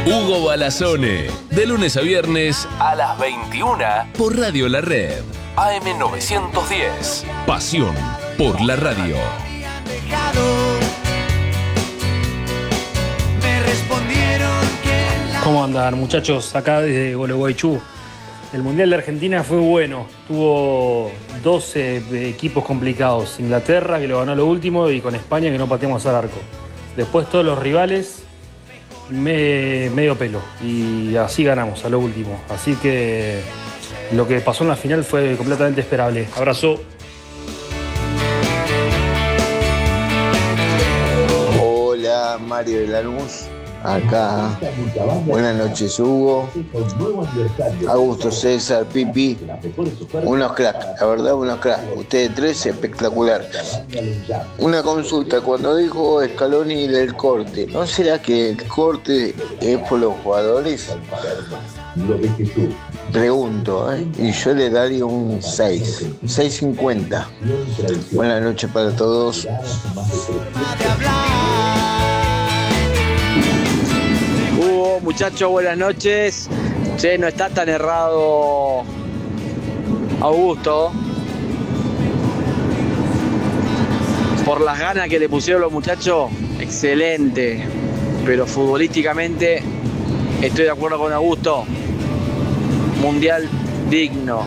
Hugo Balazone, de lunes a viernes a las 21 por Radio La Red. AM 910. Pasión por la radio. ¿Cómo andan, muchachos? Acá desde Gualeguaychú. El Mundial de Argentina fue bueno. Tuvo 12 equipos complicados. Inglaterra, que lo ganó lo último, y con España, que no pateamos al arco. Después todos los rivales, medio pelo. Y así ganamos a lo último. Así que lo que pasó en la final fue completamente esperable. Abrazo. Hola, Mario de Lanús. Acá. Buenas noches, Hugo. Augusto, César, Pipi. Unos cracks, la verdad, unos cracks. Ustedes tres, espectacular. Una consulta, cuando dijo Scaloni del corte, ¿no será que el corte es por los jugadores? Pregunto, y yo le daría un 6.50. Buenas noches para todos. Muchachos, buenas noches. Che, no está tan errado Augusto. Por las ganas que le pusieron los muchachos, excelente. Pero futbolísticamente estoy de acuerdo con Augusto. Mundial digno.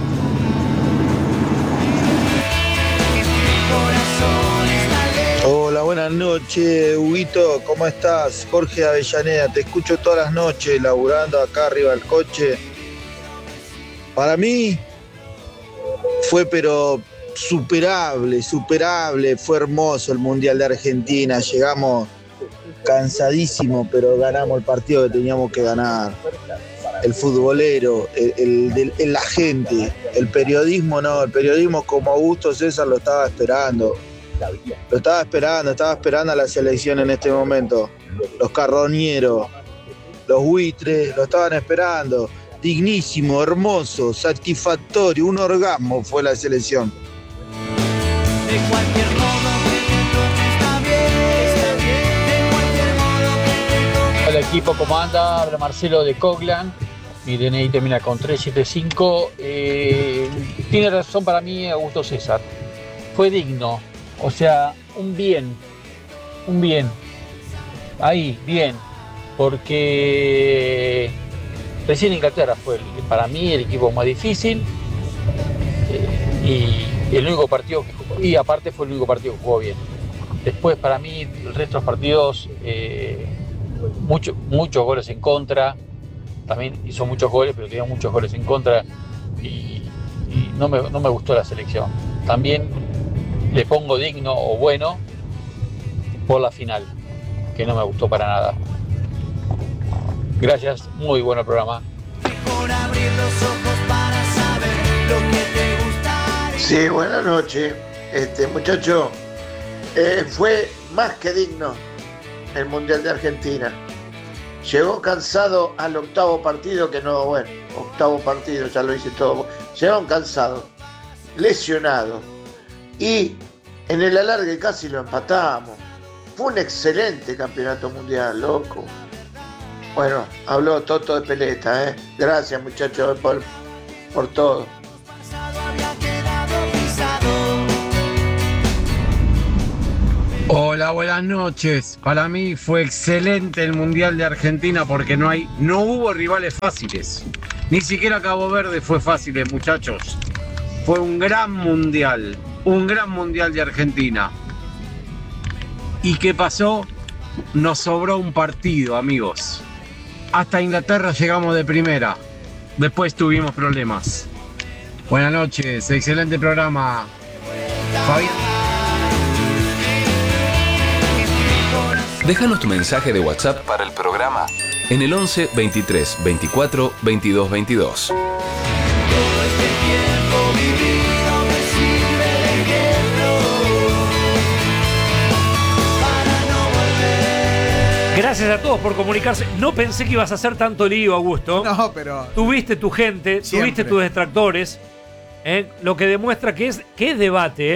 Hola, buenas noches, Huguito, ¿cómo estás? Jorge Avellaneda, te escucho todas las noches laburando acá arriba del coche. Para mí fue pero superable, fue hermoso el Mundial de Argentina, llegamos cansadísimos, pero ganamos el partido que teníamos que ganar. El futbolero, la gente, el periodismo no, el periodismo como Augusto César lo estaba esperando. Estaba esperando a la selección en este momento. Los carroñeros, los buitres, lo estaban esperando. Dignísimo, hermoso, satisfactorio, un orgasmo fue la selección. De cualquier modo Hola equipo, ¿cómo anda? Habla Marcelo de Coglan. Mi DNI termina con 375. Tiene razón para mí Augusto César. Fue digno. O sea, un bien, ahí, bien, porque recién Inglaterra fue para mí el equipo más difícil y el único partido que jugó, y aparte fue el único partido que jugó bien. Después para mí el resto de los partidos, muchos goles en contra, también hizo muchos goles, pero tenía muchos goles en contra y no me gustó la selección. También le pongo digno o bueno por la final, que no me gustó para nada. Gracias, muy bueno programa. Sí, buenas noches. Muchacho, fue más que digno el Mundial de Argentina. Llegó cansado al octavo partido, octavo partido, ya lo hice todo. Llegaron cansados, lesionados. Y en el alargue casi lo empatamos. Fue un excelente campeonato mundial, loco. Bueno, habló Toto de Peleta, Gracias, muchachos, por todo. Hola, buenas noches. Para mí fue excelente el Mundial de Argentina porque no hubo rivales fáciles. Ni siquiera Cabo Verde fue fácil, muchachos. Fue un gran mundial de Argentina. ¿Y qué pasó? Nos sobró un partido, amigos. Hasta Inglaterra llegamos de primera. Después tuvimos problemas. Buenas noches, excelente programa. Fabián. Déjanos tu mensaje de WhatsApp para el programa en el 11 23 24 22 22. Gracias a todos por comunicarse. No pensé que ibas a hacer tanto lío, Augusto. No, pero... Tuviste tu gente, siempre. tuviste tus detractores. Lo que demuestra que es debate.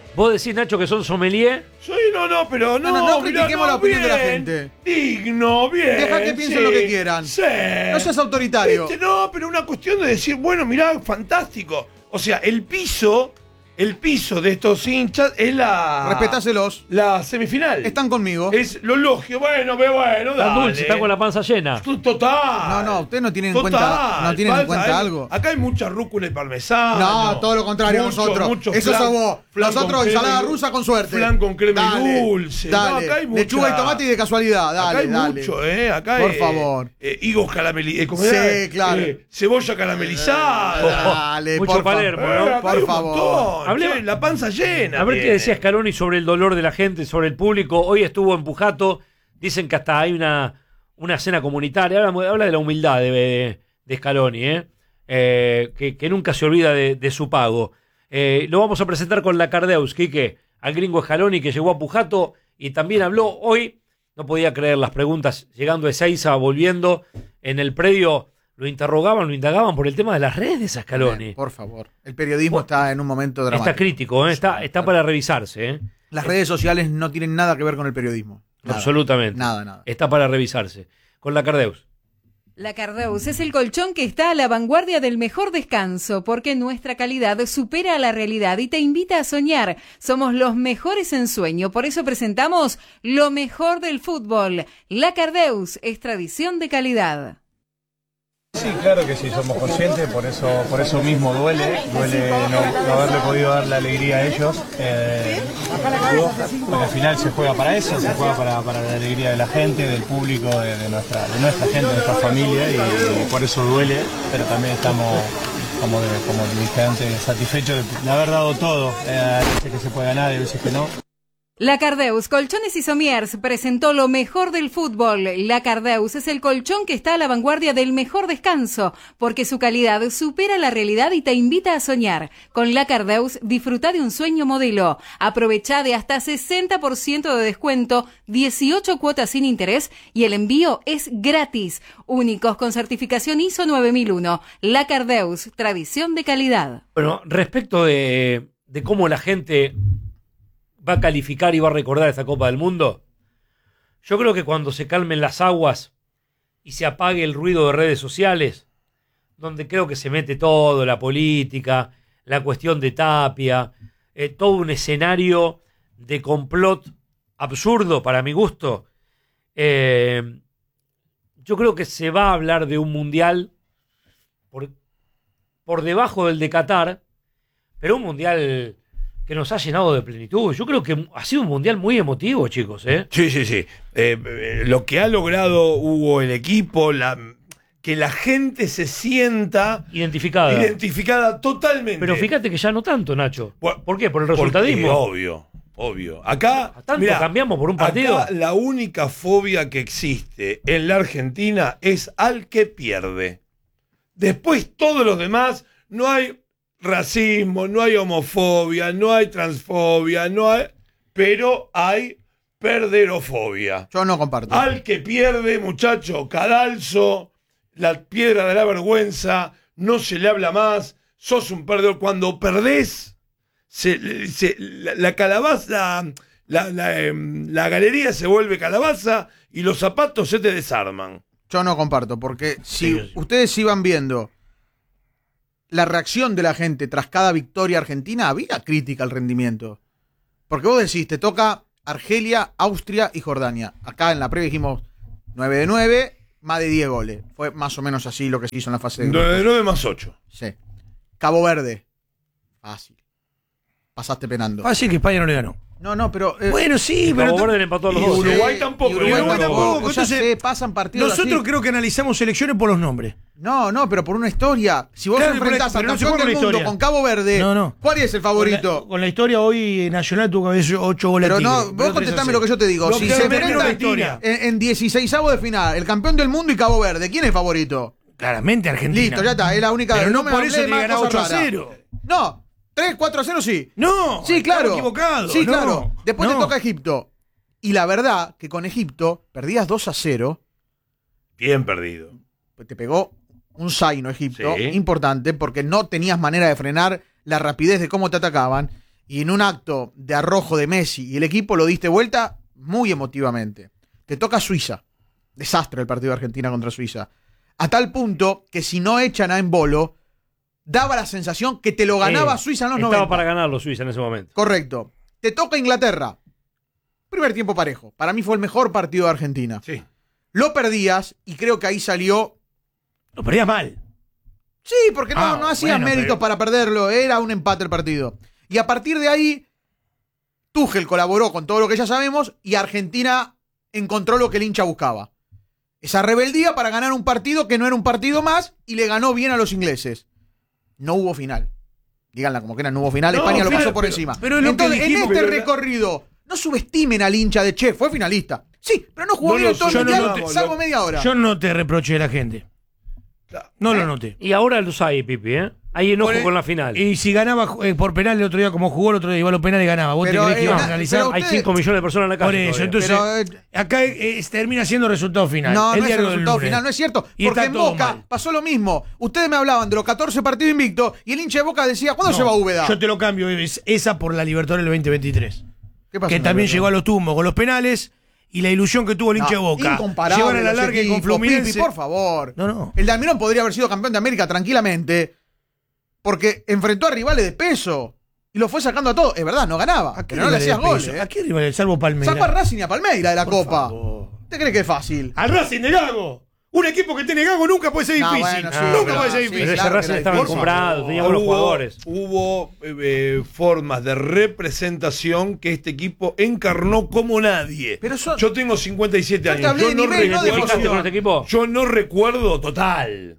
Vos decís, Nacho, que son sommelier. Sí, pero no critiquemos la opinión de la gente. Digno, bien. Deja que piensen lo que quieran. Sí. No seas autoritario. No, pero una cuestión de decir, bueno, mirá, fantástico. O sea, el piso de estos hinchas es Respetáselos. La semifinal. Están conmigo. Es lo lógico. Bueno, dale. Están dulces, están con la panza llena. Total. No, ustedes no tienen en cuenta algo. Acá hay mucha rúcula y parmesano. No, todo lo contrario, nosotros. Eso sos vos. Nosotros, ensalada rusa con suerte. Flan con crema y dulce. Dale. Acá hay lechuga y tomate y de casualidad. Dale, acá hay mucho, Acá por favor. Higos caramelizados. Sí, claro. Cebolla caramelizada. Dale, mucho Palermo, ¿no? Por favor. Hablemos la panza llena. A ver qué decía Scaloni sobre el dolor de la gente, sobre el público. Hoy estuvo en Pujato. Dicen que hasta hay una cena comunitaria. Habla de la humildad de Scaloni, que nunca se olvida de su pago. Lo vamos a presentar con la Cardeus, Quique, al gringo Scaloni que llegó a Pujato y también habló hoy. No podía creer las preguntas llegando a Ezeiza, volviendo en el predio. Lo interrogaban, lo indagaban por el tema de las redes a Scaloni. Por favor. El periodismo está en un momento dramático. Está crítico, está para revisarse. Las redes sociales no tienen nada que ver con el periodismo. Nada. Absolutamente. Nada. Está para revisarse. Con la Cardeus. La Cardeus es el colchón que está a la vanguardia del mejor descanso, porque nuestra calidad supera a la realidad y te invita a soñar. Somos los mejores en sueño, por eso presentamos lo mejor del fútbol. La Cardeus es tradición de calidad. Sí, claro que sí, somos conscientes, por eso mismo duele no haberle podido dar la alegría a ellos. Al final se juega para eso, se juega para la alegría de la gente, del público, de nuestra gente, de nuestra familia, y por eso duele, pero también estamos, como dije antes, satisfechos de haber dado todo. Hay veces que se puede ganar, hay veces que no. La Cardeus Colchones y Somiers presentó lo mejor del fútbol. La Cardeus es el colchón que está a la vanguardia del mejor descanso, porque su calidad supera la realidad y te invita a soñar. Con La Cardeus disfruta de un sueño modelo. Aprovecha de hasta 60% de descuento, 18 cuotas sin interés y el envío es gratis. Únicos con certificación ISO 9001. La Cardeus, tradición de calidad. Bueno, respecto de cómo la gente va a calificar y va a recordar esta Copa del Mundo, yo creo que cuando se calmen las aguas y se apague el ruido de redes sociales, donde creo que se mete todo, la política, la cuestión de Tapia, todo un escenario de complot absurdo para mi gusto, yo creo que se va a hablar de un mundial por debajo del de Qatar, pero un mundial que nos ha llenado de plenitud. Yo creo que ha sido un mundial muy emotivo, chicos. Sí. Lo que ha logrado Hugo, el equipo, que la gente se sienta identificada totalmente. Pero fíjate que ya no tanto, Nacho. ¿Por qué? ¿Por el resultadismo? Obvio. Acá cambiamos por un partido. Acá la única fobia que existe en la Argentina es al que pierde. Después todos los demás, no hay racismo, no hay homofobia, no hay transfobia, pero hay perderofobia. Yo no comparto. Al que pierde, muchacho, cadalso, la piedra de la vergüenza, no se le habla más, sos un perdedor. Cuando perdés, la calabaza, la galería se vuelve calabaza y los zapatos se te desarman. Yo no comparto, porque si ustedes iban viendo la reacción de la gente tras cada victoria argentina, había crítica al rendimiento. Porque vos decís, te toca Argelia, Austria y Jordania. Acá en la previa dijimos 9 de 9, más de 10 goles. Fue más o menos así lo que se hizo en la fase de 9 de 9 más 8. Sí. Cabo Verde. Fácil. Pasaste penando. Fácil que España no le ganó. No, pero... bueno, sí, pero... Cabo Verde le empató a los dos. Uruguay tampoco. Uruguay tampoco. Entonces, pasan partidos nosotros así. creo que analizamos selecciones por los nombres. No, pero por una historia. Si vos enfrentás al campeón del mundo con Cabo Verde, ¿cuál es el favorito? Con la historia hoy Nacional tuvo que haber 8 goles. Pero no, vos contestame lo que yo te digo. Si se enfrenta en 16avos de final, el campeón del mundo y Cabo Verde, ¿quién es el favorito? Claramente Argentina. Listo, ya está, es la única. Pero no por eso tiene que ganar 8-0. No. 3-4-0 sí. No, sí, claro. Equivocado. Sí, claro. Después te toca Egipto. Y la verdad que con Egipto perdías 2-0. Bien perdido. Te pegó un zaino Egipto, importante, porque no tenías manera de frenar la rapidez de cómo te atacaban. y en un acto de arrojo de Messi y el equipo lo diste vuelta muy emotivamente. Te toca Suiza. Desastre el partido de Argentina contra Suiza. A tal punto que si no echan a Embolo, daba la sensación que te lo ganaba Suiza en los 90. Estaba para ganarlo Suiza en ese momento. Correcto. Te toca Inglaterra. Primer tiempo parejo. Para mí fue el mejor partido de Argentina. Sí. Lo perdías y creo que ahí salió... Lo perdías mal. Sí, porque no hacías méritos para perderlo. Era un empate el partido. Y a partir de ahí, Tuchel colaboró con todo lo que ya sabemos y Argentina encontró lo que el hincha buscaba. Esa rebeldía para ganar un partido que no era un partido más y le ganó bien a los ingleses. No hubo final. Díganla como que no hubo final. España lo pasó por encima. Pero es lo entonces, que dijimos, en este recorrido, no subestimen al hincha de Che. Fue finalista. Sí, pero no jugó bien todo el mundial, salvo media hora. Yo no te reproché a la gente. No lo noté. Y ahora los hay, Pipi, ¿eh? Hay enojo con la final. Y si ganaba por penal el otro día, como jugó el otro día, igual los penales ganaba. ¿Vos Pero, te crees que ibas a analizar? Hay 5 millones de personas en la calle. Por eso, todavía. entonces, acá termina siendo resultado final. No, el no es el diario del resultado lunes. final, no es cierto. Y Porque está en todo Boca mal. pasó lo mismo. Ustedes me hablaban de los 14 partidos invictos y el hincha de Boca decía, ¿cuándo se va Úbeda? Yo te lo cambio, es esa por la Libertadores del 2023. ¿Qué pasó Que en también la llegó a los tumbos con los penales y la ilusión que tuvo el hincha de Boca. Incomparable Llevar a la los larga y con equipos, Fluminense. Pipi, por favor. No. El de Almirón podría haber sido campeón de América tranquilamente porque enfrentó a rivales de peso y lo fue sacando a todos. Es verdad, no ganaba, pero no le hacías goles. ¿A qué rival? Salvo Palmeiras. Sacó a Racing y a Palmeiras de la Por Copa. favor. ¿Te crees que es fácil? Al Racing de Gago. Un equipo que tiene Gago nunca puede ser No, difícil. bueno, sí, nunca pero- puede ser sí, difícil. Pero ese claro Racing que estaba la encumbrado, tenía buenos jugadores. Hubo formas de representación que este equipo encarnó como nadie. Pero yo tengo 57 Yo te años. hablé de nivel, no de ¿Identificaste con este equipo? Yo no recuerdo, total.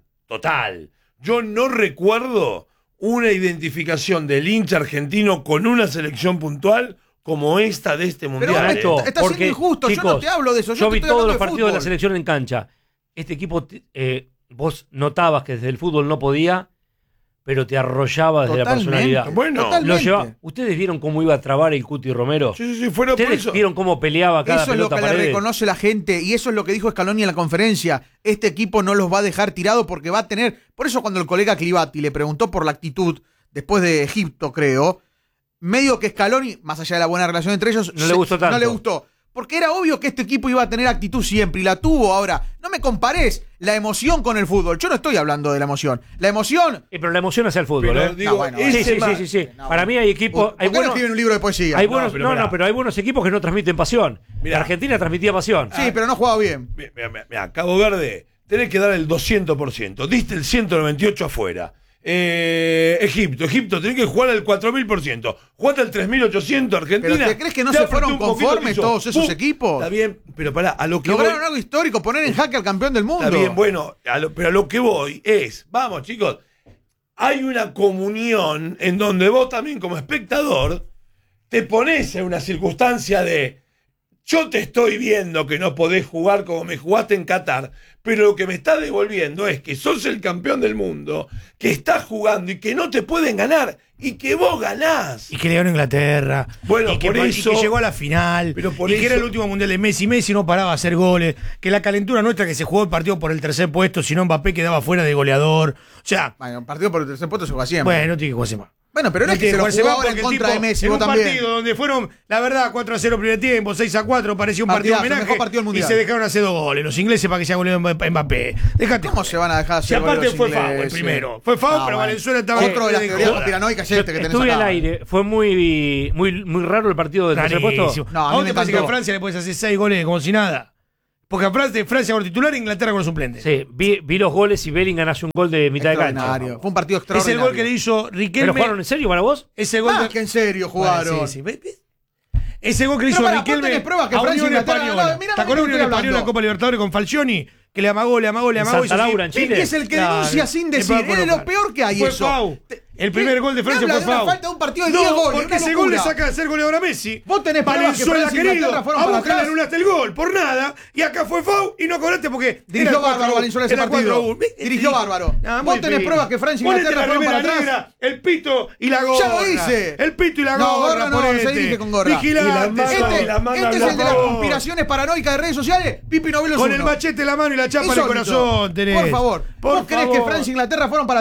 Yo no recuerdo una identificación del hincha argentino con una selección puntual como esta de este mundial. Pero Nacho, está siendo injusto, yo no te hablo de eso. Yo te vi estoy todos hablando los de partidos de la fútbol. selección en cancha. Este equipo, vos notabas que desde el fútbol no podía, pero te arrollaba desde la Totalmente, personalidad. Bueno. Lo llevaba. ¿Ustedes vieron cómo iba a trabar el Cuti Romero? Sí, fuera por ¿Ustedes eso. vieron cómo peleaba cada Eso es lo pelota que le Paredes? reconoce la gente y eso es lo que dijo Scaloni en la conferencia. Este equipo no los va a dejar tirado porque va a tener... Por eso cuando el colega Clivati le preguntó por la actitud después de Egipto, creo, medio que Scaloni, más allá de la buena relación entre ellos, No le gustó tanto. No le gustó. Porque era obvio que este equipo iba a tener actitud siempre y la tuvo. Ahora, no me comparés la emoción con el fútbol. Yo no estoy hablando de la emoción. La emoción... Pero la emoción hacia el fútbol, Pero, ¿eh? digo, No, bueno, Sí. Para mí hay equipos... ¿Por qué no escriben un libro de poesía? Hay No, buenos, pero pará. pero hay buenos equipos que no transmiten pasión. Mirá. Argentina transmitía pasión. Sí, pero no jugaba bien. Mira, Cabo Verde, tenés que dar el 200%. Diste el 198% afuera. Egipto, tenés que jugar al 4000%. Jugaste al 3800, Argentina. ¿Pero te crees que no te se apretó fueron un poquito, conformes hizo todos esos ¡pum! equipos? Está bien, pero pará, a lo que Lograron voy, algo histórico, poner en jaque al campeón del mundo. está bien, bueno, pero a lo que voy es, vamos chicos, hay una comunión en donde vos también como espectador te pones en una circunstancia de yo te estoy viendo que no podés jugar como me jugaste en Qatar, pero lo que me está devolviendo es que sos el campeón del mundo, que estás jugando y que no te pueden ganar y que vos ganás. Y que le ganó Inglaterra. Bueno, y que, por eso- y que llegó a la final. Pero por y que era eso- el último mundial de Messi. Messi no paraba a hacer goles. Que la calentura nuestra que se jugó el partido por el tercer puesto, si no Mbappé quedaba fuera de goleador. O sea, Bueno, un partido por el tercer puesto se jugó siempre. bueno, no tiene que jugarse más. Bueno, pero no es que se lo jugó ahora en contra de Messi, en vos un también. partido donde fueron, la verdad, 4-0 primer tiempo, 6-4, parecía un Partidazo, partido homenaje. mejor partido del Y mundial. se dejaron hacer 2 goles. Los ingleses para que se haga goleado Mbappé. Déjate. ¿Cómo se van a dejar Si hacer aparte goles los fue FAO el ingleses? primero. Fue FAO, pero bueno. Valenzuela estaba Otro de las de teorías joda. conspiranoicas Yo que tenés estuve acá. al aire, fue muy raro el partido del tercer puesto. Rarísimo. No, a mí ¿A vos me te parece que a encantó. Francia le puedes hacer 6 goles como si nada? Porque a Francia con titular e Inglaterra con los suplentes. Sí, vi los goles y Bellingham hace un gol de mitad de cancha. Extraordinario. Fue un partido Es el extraordinario. gol que le hizo ¿Pero Riquelme. jugaron en serio para vos? Ese gol Más de- que en serio jugaron. Bueno, sí. Ese gol que le Pero hizo pará, vos Riquelme tenés pruebas que a Francia Unión y Inglaterra Española. ganaron. Mirá, ¿Te acuerdas de mirá, Unión estoy Española en la hablando. Copa Libertadores con Falcioni? Que le amagó, En hizo Santa así. Laura, en Chile. Es el que Claro. denuncia sin decir. Es Es lo peor que hay Fue eso. FAU. El primer gol de Francia Me fue habla de una FAU. falta de un partido de 10 goles, porque una ese gol le locura. saca de ser goleador a Messi. Vos tenés pruebas que Valenzuela, Francia y querido, Inglaterra fueron a para vos que le atrás. anulaste el gol por nada. Y acá fue FAU y no cobraste porque Dirigió era bárbaro 4-1. Valenzuela ese Era partido. 4-1. Dirigió bárbaro. Ah, Vos muy tenés bien. pruebas que Francia y Ponete Inglaterra la fueron para remera atrás. negra, el pito y la gorra. Ya lo hice. El pito y la No, gorra. gorra no, ponete. se dirige con gorra. Vigilante. Y la mano, Este, la mano este es el de las blanca. conspiraciones paranoicas de redes sociales. Pipi Novelos Con 1. el machete en la mano y la chapa en el Insólito. corazón tenés. Por favor. Por ¿Vos crees que favor. Francia e Inglaterra fueron para atrás?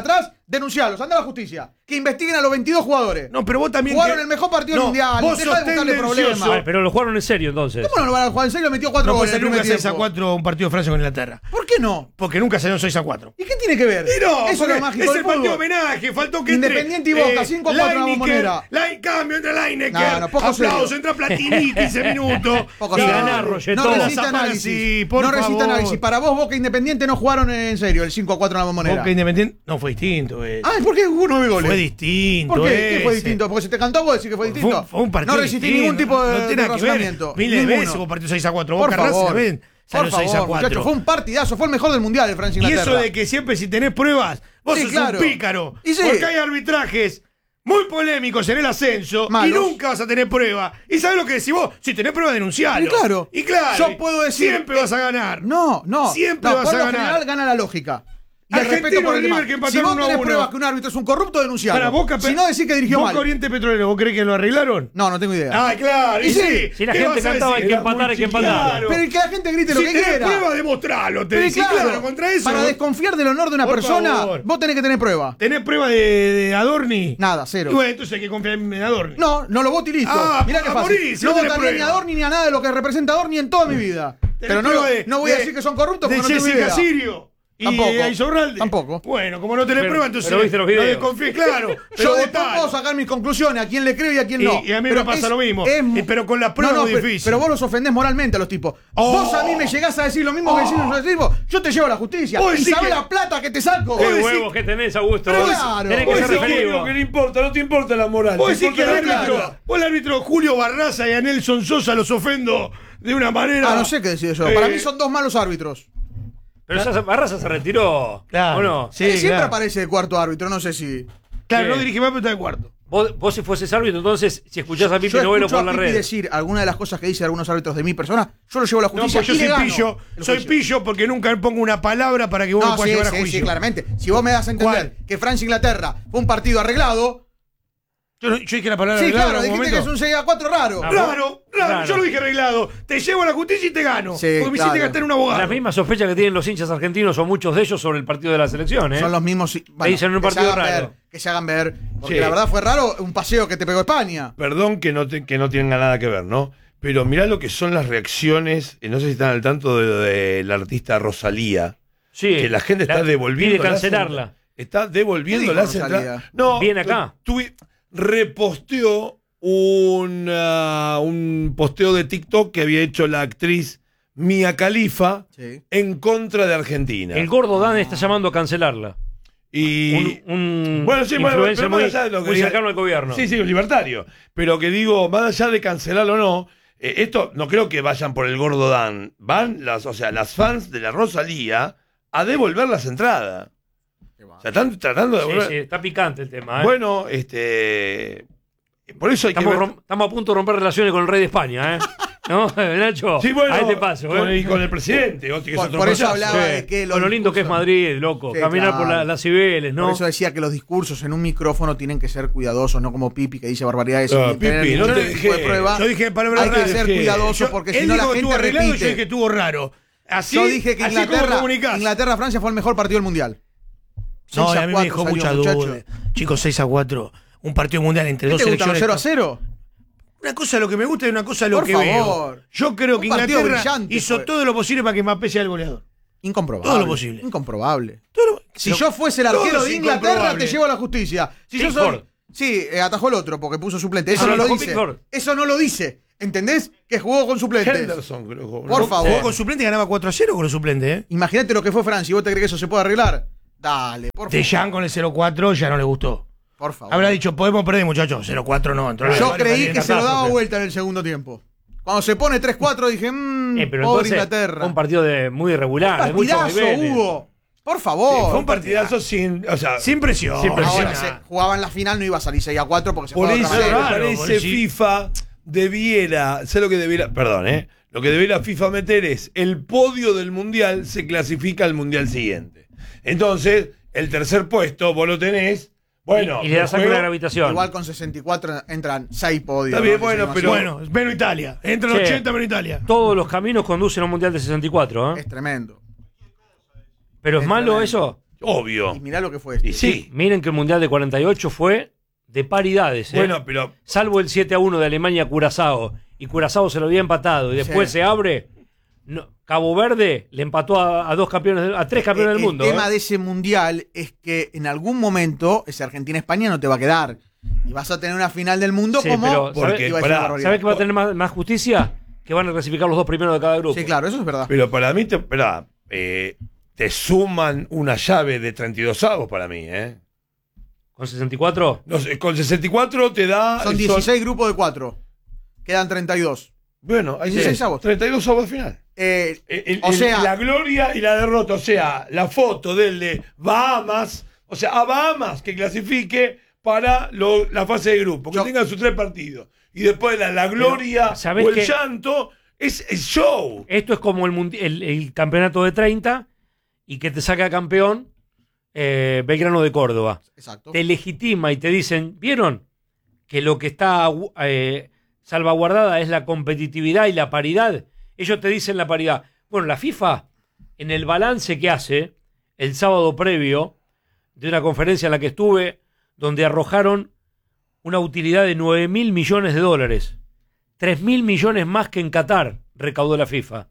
Denuncialos, anda a la justicia. Que investiguen a los 22 jugadores. No, pero vos también. Jugaron el mejor partido del mundial. Vos Deja sos de buscarle tendencioso. problemas. Pero lo jugaron en serio entonces. ¿Cómo no lo van a jugar en serio? Metió 4 No goles puede en ser el nunca primer 6-4 un partido de Francia con Inglaterra. ¿Por qué no? Porque nunca salieron 6-4. ¿Y qué tiene que ver? Y no, eso es porque lo mágico es del el partido de fútbol. homenaje. Faltó que Independiente y Boca, 5-4 en la Bombonera. Cambio entre Lineker. No, poco aplausos, serio. entra Platini 15 minutos. Poco Y serio. ganar, No resiste análisis. Sí, por no resiste favor. análisis. Para vos, Boca e Independiente no jugaron en serio el 5-4 en la Bombonera. Boca Independiente no fue distinto. ¿Por qué hubo 9 goles? Fue distinto. ¿Por qué? ¿Qué fue ese. distinto? Porque se te cantó vos decir que fue distinto. Fue un partido no resistí distinto, ningún tipo de, no tiene de nada que ver. razonamiento. Miles de Ninguno. veces hubo partido 6-4. Por Boca favor. Racing ven. Por Salió favor, 6-4. muchachos, fue un partidazo, fue el mejor del mundial el Francia-Inglaterra. Y eso de que siempre si tenés pruebas, vos Sí, sos claro. un pícaro. Y sí. Porque hay arbitrajes muy polémicos en el ascenso Malos. y nunca vas a tener prueba. ¿Y sabés lo que decís vos? Si tenés prueba, denuncialo. Y claro. Yo puedo decir. Siempre vas a ganar. No. Siempre No, vas por a lo ganar. general gana la lógica. Y el Argentino respeto por el River demás. que Si empataron vos tenés 1-1. pruebas que un árbitro es un corrupto, denuncialo. Para Boca, si no, decís que dirigió Boca mal. Oriente Petrolero, ¿vos crees que lo arreglaron? No tengo idea. Ah, claro. Y sí. Si la ¿Qué gente vas a cantaba decir? hay que Era empatar, muy hay que empatar. chiquito. Pero que la gente grite lo Si que tenés quiera. prueba, demostralo. Te Pero decís, claro, contra eso. Para desconfiar del honor de una Por persona, favor. vos tenés que tener prueba. ¿Tenés prueba de Adorni? Nada, cero. Y bueno, entonces hay que confiar en Adorni. No lo voto y listo. Ah, Mirá qué a fácil. morir, si no no tenés votaría ni a prueba. Adorni ni a nada de lo que representa Adorni en toda mi vida. Pero no, prueba no voy a decir que son corruptos de porque no tengo Jessica idea. Sirio. Tampoco. Y a Isorralde. Tampoco. Bueno, como no tenés Pero- prueba, entonces pero viste los no videos. desconfíes, claro. Yo después votalo. puedo sacar mis conclusiones, a quién le creo y a quién no. Y a mí Pero me pasa es- lo mismo. es- Pero con la prueba es muy pero- difícil. Pero vos los ofendés moralmente a los tipos. Vos a mí me llegás a decir lo mismo que decís a los tipos. Yo te llevo a la justicia. Vos Y decís sabés que- la plata que te saco. Qué Vos decís- huevos que tenés, Augusto. Pero Vos claro. tenés que Vos ser decís que referido. Lo que le importa, no te importa la moral. Vos te decís que importa el la árbitro, plata. vos el árbitro Julio Barraza y a Nelson Sosa los ofendo de una manera. No sé qué decir yo. Para mí son dos malos árbitros. Pero Barraza se retiró. Claro. ¿O no? Sí, Siempre claro. aparece el cuarto árbitro, no sé si. Claro, Sí. no dirige más, pero está de cuarto. Vos si fueses árbitro, entonces, si escuchás a Pipi Yo Novelo escucho por a la Pipi red. decir alguna de las cosas que dice algunos árbitros de mi persona, yo lo llevo a la No, justicia pues yo y le soy gano pillo. el Soy juicio. pillo porque nunca pongo una palabra para que vos me No, puedas sí, llevar a sí, juicio. sí, claramente. Si vos me das a entender que Francia-Inglaterra fue un partido arreglado, Yo dije la palabra sí, arreglado claro, en algún dijiste que es momento. un 6-4 raro. Claro, yo lo dije arreglado. Te llevo a la justicia y te gano. Sí, porque me claro. hiciste gastar un abogado. Las mismas sospechas que tienen los hinchas argentinos o muchos de ellos sobre el partido de la selección, ¿eh? Son los mismos. Ahí dicen un que se partido hagan raro. ver, que se hagan ver. Porque Sí. la verdad fue raro un paseo que te pegó España. Perdón que no tenga nada que ver, ¿no? Pero mirá lo que son las reacciones, no sé si están al tanto de la artista Rosalía, Sí. que la gente está devolviendo. Pide cancelarla. Está devolviendo ¿Qué la dijo central. Rosalía? No, Viene acá. Reposteó un posteo de TikTok que había hecho la actriz Mia Khalifa Sí. en contra de Argentina. El gordo Dan está llamando a cancelarla. Y Un bueno, sí, bueno, influencer pero más muy, allá de lo que muy diga- cercano al gobierno. Sí, sí, un libertario. Pero que digo, más allá de cancelarlo o no, esto no creo que vayan por el gordo Dan. Van las fans de la Rosalía a devolver las entradas. O sea, están tratando de Sí, devolver. sí, está picante el tema, ¿eh? Bueno, por eso hay estamos, que ver. estamos a punto de romper relaciones con el rey de España, ¿eh? ¿No, Nacho? Sí, bueno, a este paso, ¿eh? con el presidente. que es Por- otro por eso payaso. hablaba Sí. de que los Con lo lindo que es discursos- Madrid, loco. Sí, Caminar claro. por las Cibeles, ¿no? Por eso decía que los discursos en un micrófono tienen que ser cuidadosos, no como Pipi que dice barbaridades No, sin tener Pipi, no ningún te tipo de dejé. prueba. Yo dije palabras Hay que raras. ser cuidadoso porque si él no la dijo que estuvo gente arreglado, yo dije que repite. estuvo raro. Así, Yo dije que así como comunicás. Inglaterra-Francia fue el mejor partido del mundial. No, 6 a mí me 4 dejó salió, mucha muchacho. duda. Chicos, 6-4. Un partido mundial entre ¿Qué dos te gusta, los selecciones. 0-0? Una cosa es lo que me gusta y una cosa es lo Por que favor. veo. Yo creo que Un partido Inglaterra brillante hizo fue. todo lo posible para que Mbappé sea el goleador. Incomprobable. Todo lo posible. Incomprobable. Si Pero yo fuese el todo arquero es de Inglaterra, incomprobable. te llevo a la justicia. Si yo soy. Pickford. Sí, atajó el otro porque puso suplente. Eso Ah, no lo atajó dice. Pickford. Eso no lo dice. ¿Entendés? Que jugó con suplentes. Henderson, creo que jugó, ¿no? Por favor. Jugó con suplente y ganaba 4-0 con los suplentes, ¿eh? Imagínate lo que fue Francia. ¿Y vos te crees que eso se puede arreglar? Dale, por favor. Dejan con el 0-4 ya no le gustó. Por favor. Habrá dicho, podemos perder, muchachos. 0-4 no. Entró Yo vale, creí vale, que se lo daba catástrofe. vuelta en el segundo tiempo. Cuando se pone 3-4 dije, Pero pobre entonces, Inglaterra. un partido muy irregular, de muchos Partidazo, niveles. Hugo. Por favor. Fue un partidazo sin. O sea, Sin presión. Sin presión. Ahora se jugaba en la final, no iba a salir 6-4 porque se por jugaba eso otra me manera. Claro, parece por sí. FIFA debiera. Sé lo que debiera. Perdón, Lo que debiera FIFA meter es el podio del mundial se clasifica al mundial siguiente. Entonces, el tercer puesto vos lo tenés. Bueno, Y le das el una juego- gravitación. Igual con 64 entran 6 podios. Está bien, ¿no? bueno, Que pero- Bueno, menos Italia. Entra en Sí. 80 menos Italia. Todos los caminos conducen a un mundial de 64, ¿eh? es tremendo. Pero es malo tremendo. eso. Obvio. Y mirá lo que fue este. Y sí. Miren que el Mundial de 48 fue de paridades. Bueno, pero... Salvo el 7-1 de Alemania a Curazao. Y Curazao se lo había empatado. Y después se abre. Cabo Verde le empató a tres campeones del mundo. El tema de ese mundial es que en algún momento ese Argentina-España no te va a quedar. Y vas a tener una final del mundo como... ¿Sabes que va a tener más justicia? Que van a clasificar los 2 primeros de cada grupo. Sí, claro, eso es verdad. Pero para mí, te suman una llave de 32 avos para mí, ¿eh? ¿Con 64? No sé, con 64 te da... Son 16 grupos de 4. Quedan 32. Bueno, hay 16 avos. 32 avos de final. O sea... La gloria y la derrota, o sea, la foto de Bahamas, o sea, a Bahamas que clasifique para la fase de grupo, que tengan sus 3 partidos. Y después la gloria o el llanto, es show. Esto es como el campeonato de 30 y que te saca campeón Belgrano de Córdoba. Exacto. Te legitima y te dicen, ¿vieron? Que lo que está salvaguardada es la competitividad y la paridad. Ellos te dicen la paridad. Bueno, la FIFA, en el balance que hace el sábado previo de una conferencia en la que estuve, donde arrojaron una utilidad de 9.000 millones de dólares. 3.000 millones más que en Qatar recaudó la FIFA.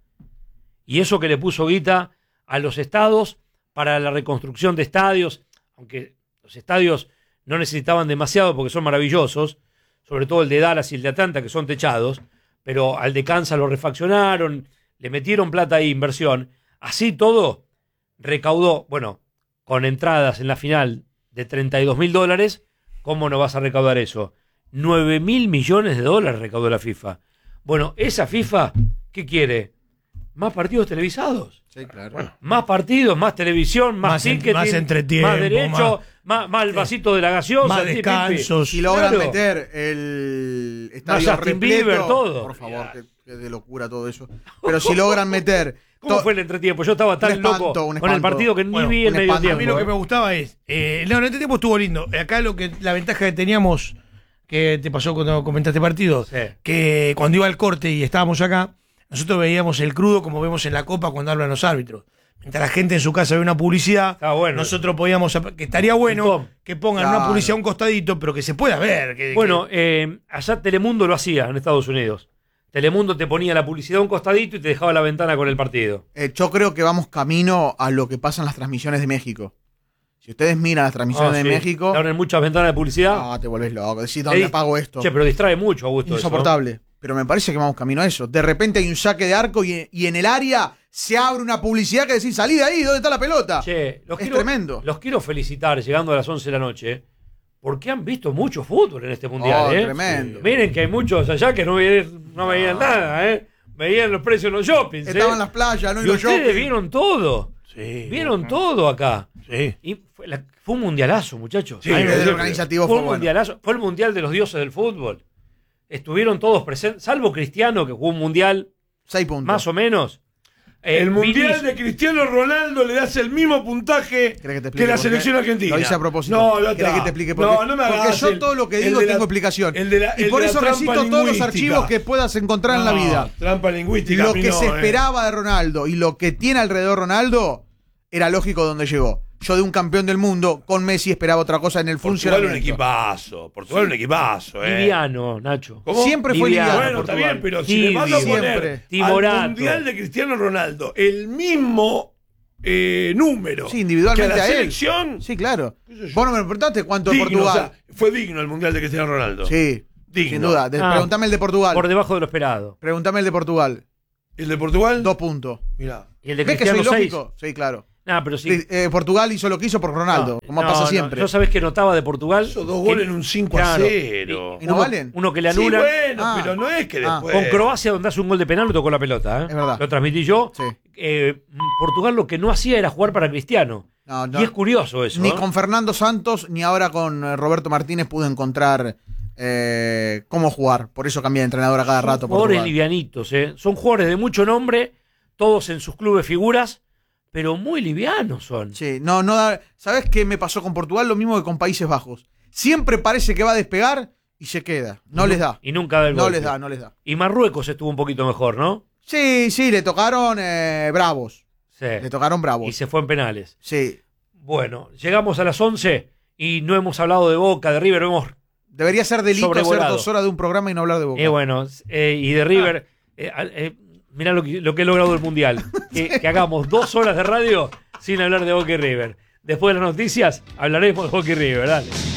Y eso que le puso guita a los estados para la reconstrucción de estadios, aunque los estadios no necesitaban demasiado porque son maravillosos, sobre todo el de Dallas y el de Atlanta, que son techados, pero al de Kansas lo refaccionaron, le metieron plata ahí, inversión. Así todo recaudó, bueno, con entradas en la final de $32.000, ¿cómo no vas a recaudar eso? 9.000 millones de dólares recaudó la FIFA. Bueno, esa FIFA, ¿qué quiere? Más partidos televisados. Sí, claro. Más partidos, más televisión, más ticketing, más entretiempo, más derecho, más el vasito de la gaseosa, más descansos. Si logran meter el estadio Justin repleto, Bieber, todo. por favor, que de locura todo eso. Pero si logran meter... ¿Cómo fue el entretiempo? Yo estaba tan loco con el partido que ni vi el medio tiempo. A mí lo que me gustaba es... el entretiempo estuvo lindo. Acá la ventaja que teníamos, que te pasó cuando comentaste partido, que cuando iba al corte y estábamos acá, nosotros veíamos el crudo como vemos en la Copa cuando hablan los árbitros. Mientras la gente en su casa ve una publicidad, nosotros podíamos... Que estaría bueno que pongan una publicidad a un costadito, pero que se pueda ver. Allá Telemundo lo hacía en Estados Unidos. Telemundo te ponía la publicidad a un costadito y te dejaba la ventana con el partido. Yo creo que vamos camino a lo que pasa en las transmisiones de México. Si ustedes miran las transmisiones de México... ¿Te abren muchas ventanas de publicidad? No, te volvés loco. Decís, ¿dónde apago esto? Che, pero distrae mucho, Augusto. Insoportable. Eso, ¿no? Pero me parece que vamos camino a eso. De repente hay un saque de arco y en el área se abre una publicidad que decís, salí de ahí, ¿dónde está la pelota? Che, tremendo. Los quiero felicitar llegando a las 11 de la noche, porque han visto mucho fútbol en este mundial. Tremendo. Sí. Miren que hay muchos allá que no veían nada, veían los precios en los shoppings. Estaban en las playas, no en y los ustedes shoppings. vieron todo. Sí, vieron todo acá. Sí. Y fue un mundialazo, muchachos. Sí, el organizativo fue fue un bueno. mundialazo. Fue el mundial de los dioses del fútbol. Estuvieron todos presentes, salvo Cristiano, que jugó un mundial 6 puntos. más o menos. El mundial de Cristiano Ronaldo le das el mismo puntaje que la selección argentina. Lo hice a propósito. No, ¿Querés que te explique por qué? No me hagas. Porque yo todo lo que digo tengo explicación. Y por eso recito todos los archivos que puedas encontrar en la vida. Trampa lingüística. Lo que se esperaba de Ronaldo y lo que tiene alrededor Ronaldo era lógico donde llegó. Yo de un campeón del mundo con Messi esperaba otra cosa en el funcionamiento. Portugal un equipazo. Liviano, Nacho. ¿Cómo? Siempre fue liviano. Bueno, está bien, pero si le vas a poner al mundial de Cristiano Ronaldo el mismo número individualmente que a la a él. Selección. Sí, claro. Vos no me preguntaste cuánto de Portugal. O sea, fue digno el mundial de Cristiano Ronaldo. Sí, digno. Sin duda. Preguntame el de Portugal. Por debajo de lo esperado. Preguntame el de Portugal. ¿El de Portugal? 2 puntos. Mirá. ¿Y el de ¿Ves que Cristiano soy 6? lógico? Sí, claro. Pero sí. Portugal hizo lo que hizo por Ronaldo, como pasa siempre. ¿Yo sabés que notaba de Portugal? Hizo 2 goles en un 5-0. ¿Y no valen? Uno que le anulan. Sí, bueno, pero no es que después. Con Croacia, donde hace un gol de penal, lo tocó la pelota. Es verdad. Lo transmití yo. Sí. Portugal lo que no hacía era jugar para Cristiano. No. Y es curioso eso. Ni con Fernando Santos, ni ahora con Roberto Martínez pude encontrar cómo jugar. Por eso cambia de entrenador a cada rato. Jugadores livianitos, Son jugadores de mucho nombre, todos en sus clubes figuras, pero muy livianos son. Sí, ¿sabés qué me pasó con Portugal? Lo mismo que con Países Bajos. Siempre parece que va a despegar y se queda. No les da. Y nunca da el golpe. No les da. Y Marruecos estuvo un poquito mejor, ¿no? Sí, le tocaron bravos. Sí. Le tocaron bravos. Y se fue en penales. Sí. Bueno, llegamos a las 11 y no hemos hablado de Boca, de River, hemos Debería ser delito hacer sobrevolado. 2 horas de un programa y no hablar de Boca. Y de River, mirá lo que he logrado el Mundial, que hagamos 2 horas de radio sin hablar de Boca y River. Después de las noticias hablaremos de Boca y River, dale.